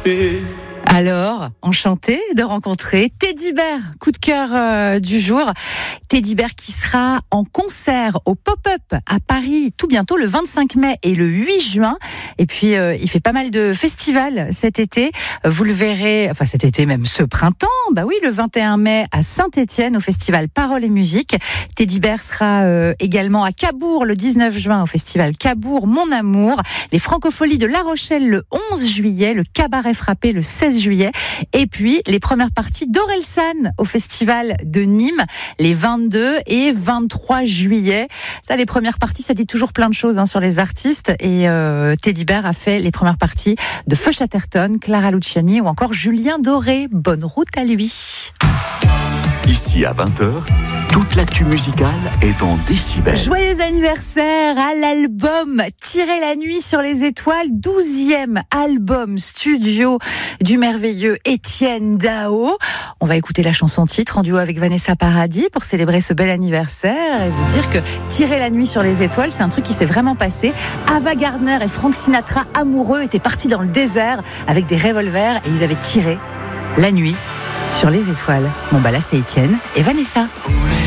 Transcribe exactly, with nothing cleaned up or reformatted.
échappé. Alors, enchanté de rencontrer Teddy Bear, coup de cœur euh, du jour. Teddy Bear qui sera en concert au Pop-Up à Paris tout bientôt, le vingt-cinq mai et le huit juin. Et puis, euh, il fait pas mal de festivals cet été. Vous le verrez, enfin cet été même ce printemps, bah oui, le vingt et un mai à Saint-Étienne au festival Paroles et Musique. Teddy Bear sera euh, également à Cabourg le dix-neuf juin au festival Cabourg Mon Amour. Les Francopholies de La Rochelle le onze juillet, le Cabaret Frappé le seize juillet. Et puis, les premières parties d'Orelsan au festival de Nîmes, les vingt-deux et vingt-trois juillet. Ça, les premières parties, ça dit toujours plein de choses hein, sur les artistes. Et euh, Teddy Bear a fait les premières parties de Feu Chatterton, Clara Luciani ou encore Julien Doré. Bonne route à lui. Ici à vingt heures, toute l'actu musicale est dans Décibel. Joyeux anniversaire à l'album Tirer la nuit sur les étoiles, douzième album studio du merveilleux Étienne Dao. On va écouter la chanson titre en duo avec Vanessa Paradis pour célébrer ce bel anniversaire et vous dire que Tirer la nuit sur les étoiles, c'est un truc qui s'est vraiment passé. Ava Gardner et Frank Sinatra, amoureux, étaient partis dans le désert avec des revolvers et ils avaient tiré la nuit sur les étoiles. Bon bah là c'est Étienne et Vanessa. On est